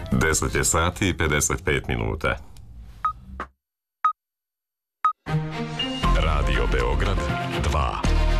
10 je sati i 55 minuta. Radio Beograd 2.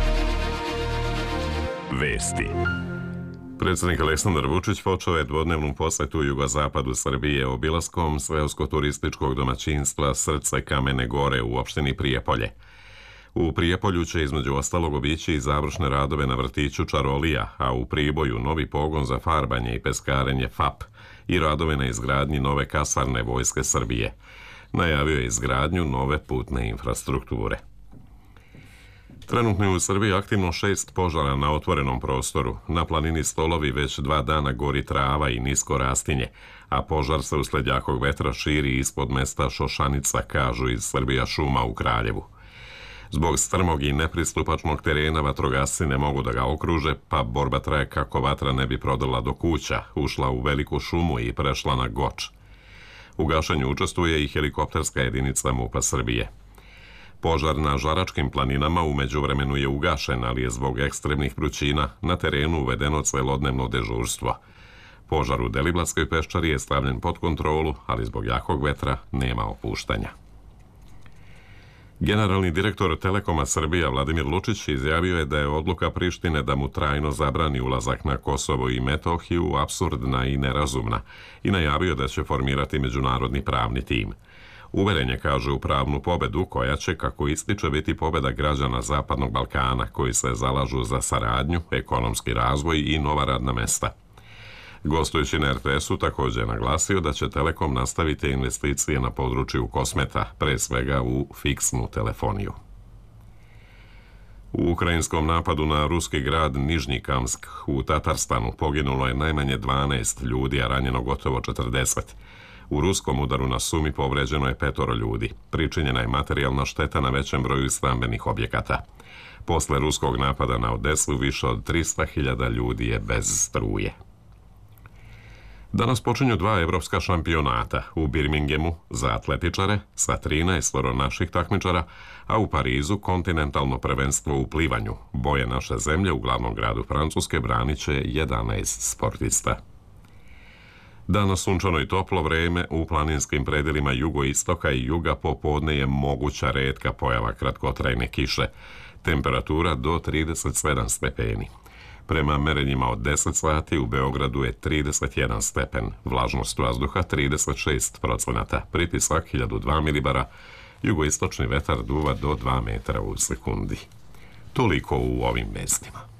Vesti. Predsjednik Aleksandar Vučić počeo je dvodnevnu posjetu jugozapadu Srbije obilaskom seosko-turističkog domaćinstva Srce Kamene Gore u opštini Prijepolje. U Prijepolju će između ostalog obići i završne radove na vrtiću Čarolija, a u Priboju novi pogon za farbanje i peskarenje FAP i radove na izgradnji nove kasarne Vojske Srbije. Najavio je izgradnju nove putne infrastrukture. Trenutno je u Srbiji aktivno 6 požara na otvorenom prostoru. Na planini Stolovi već 2 dana gori trava i nisko rastinje, a požar se usled jakog vetra širi ispod mesta Šošanica, kažu iz Srbija šuma u Kraljevu. Zbog strmog i nepristupačnog terena vatrogasci ne mogu da ga okruže, pa borba traje kako vatra ne bi prodrla do kuća, ušla u veliku šumu i prešla na Goč. U gašenju učestvuje i helikopterska jedinica MUP-a Srbije. Požar na Žaračkim planinama u međuvremenu je ugašen, ali je zbog ekstremnih vrućina na terenu uvedeno celodnevno dežurstvo. Požar u Deliblatskoj peščari je stavljen pod kontrolu, ali zbog jakog vetra nema opuštanja. Generalni direktor Telekoma Srbija Vladimir Lučić izjavio je da je odluka Prištine da mu trajno zabrani ulazak na Kosovo i Metohiju apsurdna i nerazumna i najavio da će formirati međunarodni pravni tim. Uveren je, kaže, u pravnu pobedu koja će, kako ističe, biti pobeda građana Zapadnog Balkana koji se zalažu za saradnju, ekonomski razvoj i nova radna mesta. Gostujući na RTS-u također je naglasio da će Telekom nastaviti investicije na području kosmeta, pre svega u fiksnu telefoniju. U ukrajinskom napadu na ruski grad Nižnjikamsk u Tatarstanu poginulo je najmanje 12 ljudi, a ranjeno gotovo 40. U ruskom udaru na Sumi povređeno je 5 ljudi. Pričinjena je materijalna šteta na većem broju stambenih objekata. Posle ruskog napada na Odesu više od 300.000 ljudi je bez struje. Danas počinju 2 evropska šampionata, u Birmingemu za atletičare sa 13 naših takmičara, a u Parizu kontinentalno prvenstvo u plivanju. Boje naše zemlje u glavnom gradu Francuske branit će 11 sportista. Danas sunčano i toplo vreme, u planinskim predelima jugoistoka i juga popodne je moguća retka pojava kratkotrajne kiše. Temperatura do 37 stepeni. Prema merenjima od 10 sati u Beogradu je 31 stepen, vlažnost vazduha 36%, pritisak 1002 milibara, jugoistočni vetar duva do 2 metra u sekundi. Toliko u ovim vestima.